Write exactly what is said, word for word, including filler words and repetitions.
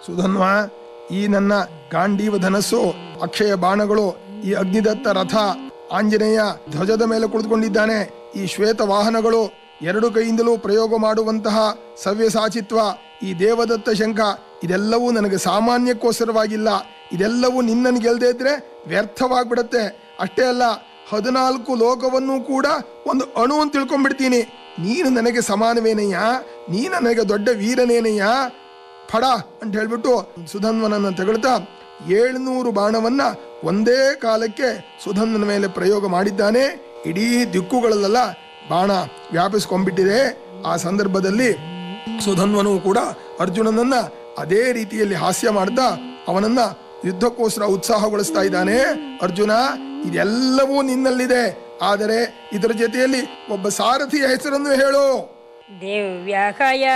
ಸುಧನ್ವ, ಈ ನನ್ನ ಗಾಂಡೀವ ಧನಸ್ಸು, ಅಕ್ಷಯ ಬಾಣಗಳು, ಈ ಅಗ್ನಿದತ್ತ ರಥ, ಆಂಜನೇಯ ಧ್ವಜದ ಮೇಲೆ ಕುಳಿತುಕೊಂಡಿದ್ದಾನೆ, ಈ ಶ್ವೇತ ವಾಹನಗಳು, ಎರಡು ಕೈಯಿಂದಲೂ ಪ್ರಯೋಗ ಮಾಡುವಂತಹ ಸವ್ಯಸಾಚಿತ್ವ, ಈ ದೇವದತ್ತ ಶಂಖ, ಇದೆಲ್ಲವೂ ನನಗೆ ಸಾಮಾನ್ಯಕ್ಕೋಸ್ಕರವಾಗಿಲ್ಲ. ಇದೆಲ್ಲವೂ ನಿನ್ನನ್ನು ಗೆಲ್ಲದೆ ಇದ್ರೆ ವ್ಯರ್ಥವಾಗ್ಬಿಡತ್ತೆ. ಅಷ್ಟೇ ಅಲ್ಲ, ಹದಿನಾಲ್ಕು ಲೋಕವನ್ನು ಕೂಡ ಒಂದು ಅಣು ಅಂತ ತಿಳ್ಕೊಂಡ್ಬಿಡ್ತೀನಿ. ನೀನು ನನಗೆ ಸಮಾನವೇನಯ್ಯ, ನೀನು ನನಗೆ ದೊಡ್ಡ ವೀರನೇನಯ್ಯ, ಫಡ ಅಂತ ಹೇಳ್ಬಿಟ್ಟು ಸುಧನ್ವನನ್ನು ತೆಗಳ್ತಾ ಏಳ್ನೂರು ಬಾಣವನ್ನ ಒಂದೇ ಕಾಲಕ್ಕೆ ಸುಧನ್ವನ ಮೇಲೆ ಪ್ರಯೋಗ ಮಾಡಿದ್ದಾನೆ. ಇಡೀ ದಿಕ್ಕುಗಳಲ್ಲೆಲ್ಲ ಬಾಣ ವ್ಯಾಪಿಸ್ಕೊಂಡ್ಬಿಟ್ಟಿದೆ. ಆ ಸಂದರ್ಭದಲ್ಲಿ ಸುಧನ್ವನು ಕೂಡ ಅರ್ಜುನನನ್ನ ಅದೇ ರೀತಿಯಲ್ಲಿ ಹಾಸ್ಯ ಮಾಡ್ತಾ ಅವನನ್ನ ಯುದ್ಧಕ್ಕೋಸ್ಕರ ಉತ್ಸಾಹಗೊಳಿಸ್ತಾ ಇದ್ದಾನೆ. ಅರ್ಜುನ, ಇದೆಲ್ಲವೂ ನಿನ್ನಲ್ಲಿದೆ, ಆದರೆ ಇದರ ಜೊತೆಯಲ್ಲಿ ಒಬ್ಬ ಸಾರಥಿಯ ಹೆಸರನ್ನು ಹೇಳು. ದಿವ್ಯಹಯ